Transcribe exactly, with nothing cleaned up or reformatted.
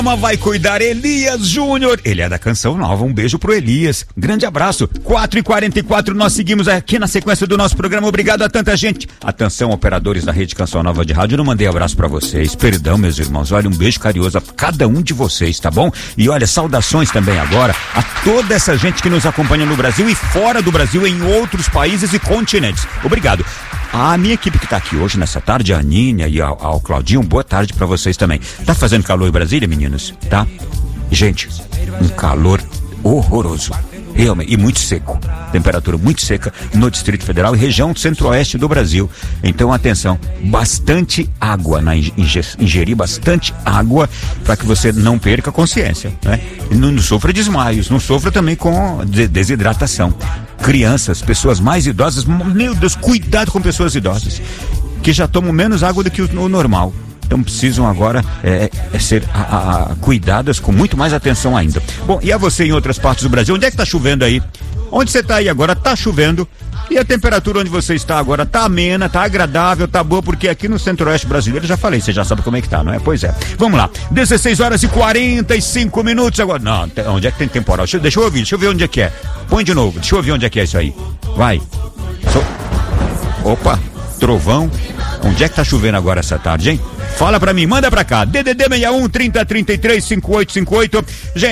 Vai cuidar Elias Júnior, ele é da Canção Nova, um beijo pro Elias, grande abraço. Quatro e quarenta e quatro, nós seguimos aqui na sequência do nosso programa, obrigado a tanta gente. Atenção, operadores da Rede Canção Nova de Rádio, eu não mandei abraço pra vocês, perdão meus irmãos, olha, um beijo carinhoso a cada um de vocês, tá bom? E olha, saudações também agora a toda essa gente que nos acompanha no Brasil e fora do Brasil, em outros países e continentes, obrigado. A minha equipe que tá aqui hoje nessa tarde, a Aninha e ao, ao Claudinho, boa tarde pra vocês também. Tá fazendo calor em Brasília, meninos? Tá? Gente, um calor horroroso. Realmente, e muito seco. Temperatura muito seca no Distrito Federal e região centro-oeste do Brasil. Então, atenção, bastante água, na ingerir bastante água para que você não perca a consciência, né? E não, não sofra desmaios, não sofra também com desidratação. Crianças, pessoas mais idosas, meu Deus, cuidado com pessoas idosas que já tomam menos água do que o, o normal. Então precisam agora é, é ser a, a, cuidadas com muito mais atenção ainda. Bom, e a você em outras partes do Brasil, onde é que tá chovendo aí? Onde você tá aí agora? Tá chovendo. E a temperatura onde você está agora tá amena, tá agradável, tá boa, porque aqui no centro-oeste brasileiro, já falei, você já sabe como é que tá, não é? Pois é. Vamos lá, dezesseis horas e quarenta e cinco minutos agora. Não, onde é que tem temporal? Deixa, deixa eu ouvir, deixa eu ver onde é que é. Põe de novo, deixa eu ouvir onde é que é isso aí. Vai. So... Opa, trovão. Onde é que tá chovendo agora essa tarde, hein? Fala pra mim, manda pra cá. D D D seis um, trinta, trinta e três, cinquenta e oito cinquenta e oito. Gente,